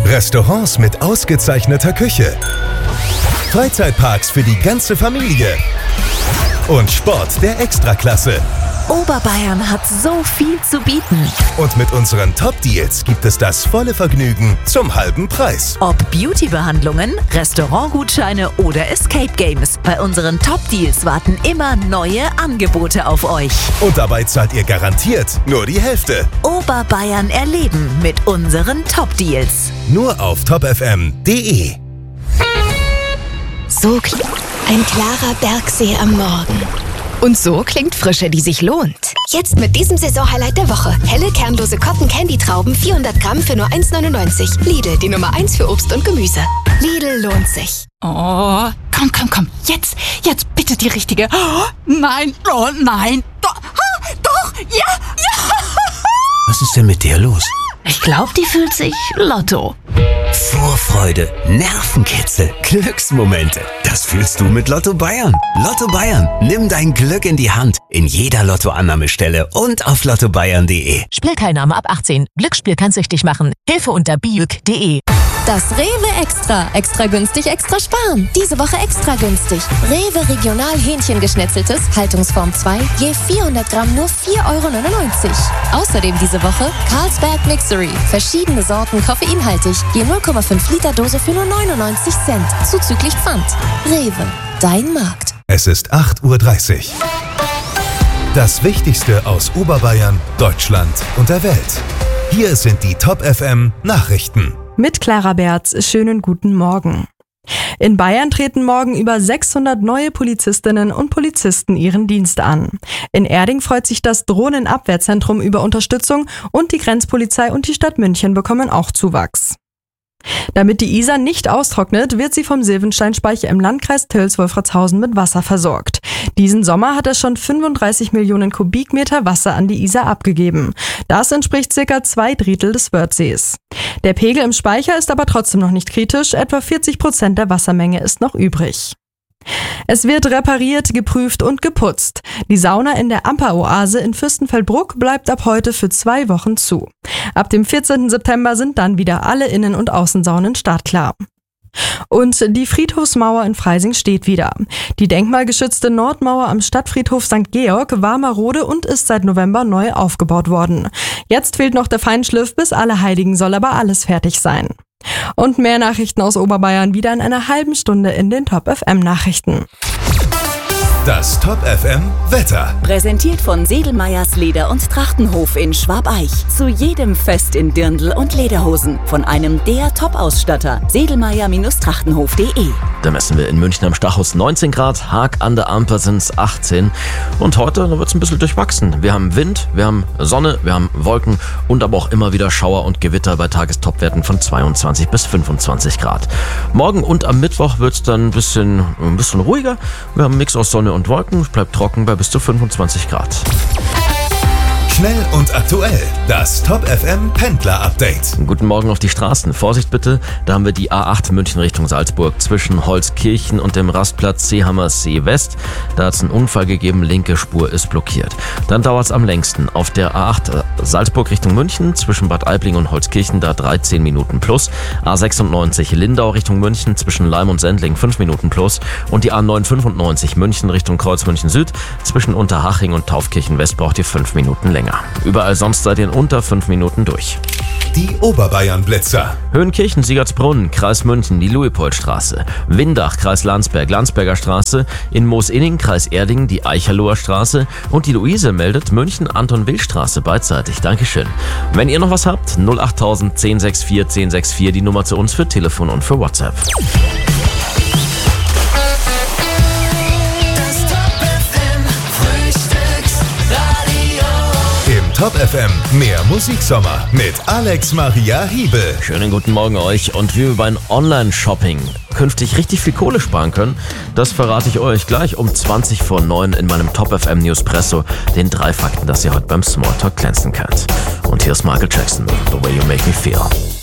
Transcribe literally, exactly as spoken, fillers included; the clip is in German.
Restaurants mit ausgezeichneter Küche, Freizeitparks für die ganze Familie und Sport der Extraklasse. Oberbayern hat so viel zu bieten. Und mit unseren Top-Deals gibt es das volle Vergnügen zum halben Preis. Ob Beauty-Behandlungen, Restaurantgutscheine oder Escape Games. Bei unseren Top-Deals warten immer neue Angebote auf euch. Und dabei zahlt ihr garantiert nur die Hälfte. Oberbayern erleben mit unseren Top-Deals. Nur auf top f m punkt d e. So klingt ein klarer Bergsee am Morgen. Und so klingt Frische, die sich lohnt. Jetzt mit diesem Saisonhighlight der Woche. Helle, kernlose Cotton-Candy-Trauben, vierhundert Gramm für nur eins neunundneunzig. Lidl, die Nummer eins für Obst und Gemüse. Lidl lohnt sich. Oh, komm, komm, komm. Jetzt, jetzt bitte die richtige. Oh, nein, oh nein. Doch, oh, doch, ja, ja. Was ist denn mit der los? Ich glaube, die fühlt sich Lotto. Vorfreude, Nervenkitzel, Glücksmomente. Das fühlst du mit Lotto Bayern. Lotto Bayern, nimm dein Glück in die Hand. In jeder Lottoannahmestelle und auf lotto bayern punkt de. Spielteilnahme ab achtzehn. Glücksspiel kann süchtig machen. Hilfe unter biüg punkt de. Das Rewe Extra. Extra günstig, extra sparen. Diese Woche extra günstig. Rewe Regional Hähnchengeschnetzeltes, Haltungsform zwei, je vierhundert Gramm nur vier Euro neunundneunzig. Außerdem diese Woche Carlsberg Mixery. Verschiedene Sorten koffeinhaltig. Je null Komma fünf Liter Dose für nur neunundneunzig Cent. Zuzüglich Pfand. Rewe. Dein Markt. Es ist acht Uhr dreißig. Das Wichtigste aus Oberbayern, Deutschland und der Welt. Hier sind die Top F M Nachrichten. Mit Clara Berz, schönen guten Morgen. In Bayern treten morgen über sechshundert neue Polizistinnen und Polizisten ihren Dienst an. In Erding freut sich das Drohnenabwehrzentrum über Unterstützung und die Grenzpolizei und die Stadt München bekommen auch Zuwachs. Damit die Isar nicht austrocknet, wird sie vom Silvensteinspeicher im Landkreis Tölz-Wolfratshausen mit Wasser versorgt. Diesen Sommer hat er schon fünfunddreißig Millionen Kubikmeter Wasser an die Isar abgegeben. Das entspricht circa zwei Drittel des Wörthsees. Der Pegel im Speicher ist aber trotzdem noch nicht kritisch, etwa vierzig Prozent der Wassermenge ist noch übrig. Es wird repariert, geprüft und geputzt. Die Sauna in der Amper-Oase in Fürstenfeldbruck bleibt ab heute für zwei Wochen zu. Ab dem vierzehnten September sind dann wieder alle Innen- und Außensaunen startklar. Und die Friedhofsmauer in Freising steht wieder. Die denkmalgeschützte Nordmauer am Stadtfriedhof Sankt Georg war marode und ist seit November neu aufgebaut worden. Jetzt fehlt noch der Feinschliff, bis Allerheiligen soll aber alles fertig sein. Und mehr Nachrichten aus Oberbayern wieder in einer halben Stunde in den Top F M Nachrichten. Das Top F M Wetter. Präsentiert von Sedelmeyers Leder- und Trachtenhof in Schwabeich. Zu jedem Fest in Dirndl und Lederhosen. Von einem der Top-Ausstatter. Sedelmeyer Trachtenhof punkt de. Da messen wir in München am Stachus neunzehn Grad, Haag an der Amper sind es achtzehn. Und heute wird es ein bisschen durchwachsen. Wir haben Wind, wir haben Sonne, wir haben Wolken und aber auch immer wieder Schauer und Gewitter bei Tagestopwerten von zweiundzwanzig bis fünfundzwanzig Grad. Morgen und am Mittwoch wird es dann ein bisschen, ein bisschen ruhiger. Wir haben einen Mix aus Sonne und Wolken, es bleibt trocken bei bis zu fünfundzwanzig Grad. Schnell und aktuell. Das Top F M Pendler Update. Guten Morgen auf die Straßen. Vorsicht bitte, da haben wir die A acht München Richtung Salzburg zwischen Holzkirchen und dem Rastplatz Seehammer-See West. Da hat es einen Unfall gegeben, linke Spur ist blockiert. Dann dauert es am längsten auf der A acht Salzburg Richtung München zwischen Bad Aibling und Holzkirchen, da dreizehn Minuten plus. A sechsundneunzig Lindau Richtung München zwischen Leim und Sendling fünf Minuten plus. Und die A neunhundertfünfundneunzig München Richtung Kreuzmünchen Süd zwischen Unterhaching und Taufkirchen West braucht ihr fünf Minuten länger. Überall sonst seid ihr in unter fünf Minuten durch. Die Oberbayern-Blitzer. Höhenkirchen, Siegertsbrunn, Kreis München, die Luipoldstraße. Windach, Kreis Landsberg, Landsberger Straße. In Moosinning, Kreis Erding, die Eicherloher Straße. Und die Luise meldet München, Anton-Will-Straße beidseitig. Dankeschön. Wenn ihr noch was habt, null achttausend, zehn sechs vier, zehn sechs vier, die Nummer zu uns für Telefon und für WhatsApp. Top F M, mehr Musiksommer mit Alex Maria Hiebel. Schönen guten Morgen euch. Und wie wir beim Online-Shopping künftig richtig viel Kohle sparen können, das verrate ich euch gleich um zwanzig vor neun in meinem Top F M Newspresso, den drei Fakten, dass ihr heute beim Smalltalk glänzen könnt. Und hier ist Michael Jackson, The Way You Make Me Feel.